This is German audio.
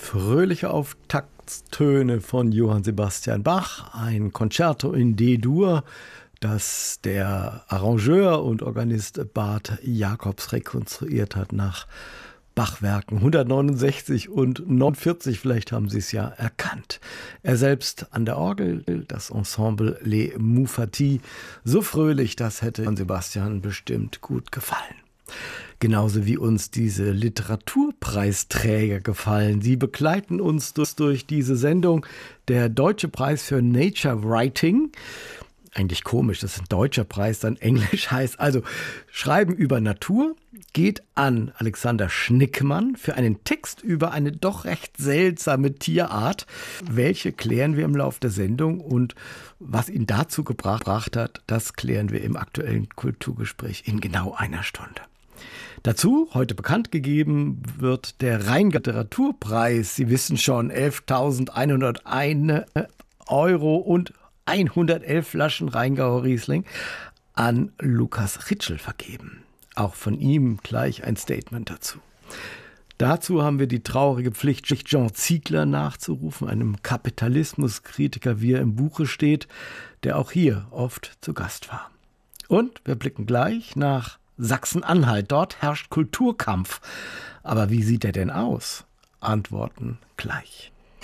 Fröhliche Auftakttöne von Johann Sebastian Bach, ein Concerto in D-Dur, das der Arrangeur und Organist Bart Jacobs rekonstruiert hat nach Bachwerken 169 und 49, vielleicht haben Sie es ja erkannt. Er selbst an der Orgel, das Ensemble Les Mouffatis, so fröhlich, das hätte Johann Sebastian bestimmt gut gefallen. Genauso wie uns diese Literaturpreisträger gefallen. Sie begleiten uns durch diese Sendung. Der Deutsche Preis für Nature Writing. Eigentlich komisch, dass ein deutscher Preis dann Englisch heißt. Also Schreiben über Natur geht an Alexander Schnickmann für einen Text über eine doch recht seltsame Tierart. Welche klären wir im Laufe der Sendung und was ihn dazu gebracht hat, das klären wir im aktuellen Kulturgespräch in genau einer Stunde. Dazu, heute bekannt gegeben, wird der Rhein-Literaturpreis, Sie wissen schon, 11.101 Euro und 111 Flaschen Rheingauer Riesling an Lukas Ritschl vergeben. Auch von ihm gleich ein Statement dazu. Dazu haben wir die traurige Pflicht, Jean Ziegler nachzurufen, einem Kapitalismuskritiker, wie er im Buche steht, der auch hier oft zu Gast war. Und wir blicken gleich nach Sachsen-Anhalt. Dort herrscht Kulturkampf. Aber wie sieht er denn aus? Antworten gleich.